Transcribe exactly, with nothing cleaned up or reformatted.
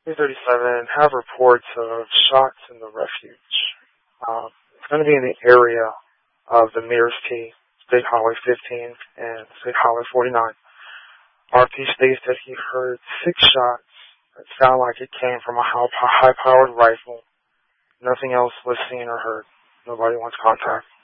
two thirty-seven have reports of shots in the refuge. Um, it's going to be in the area of the Mears T, State Highway fifteen and State Highway forty-nine. R P states that he heard six shots that sound like it came from a high-powered rifle. Nothing else was seen or heard. Nobody wants contact.